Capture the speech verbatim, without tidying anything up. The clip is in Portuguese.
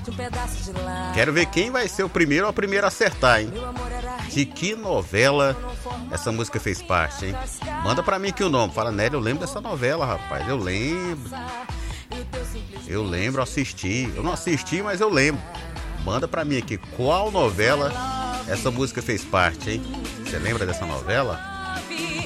Quero ver quem vai ser o primeiro ou a primeira a acertar, hein? De que novela essa música fez parte, hein? Manda pra mim aqui o nome. Fala, Nery, eu lembro dessa novela, rapaz. Eu lembro. Eu lembro, assisti. Eu não assisti, mas eu lembro. Manda pra mim aqui qual novela essa música fez parte, hein? Você lembra dessa novela?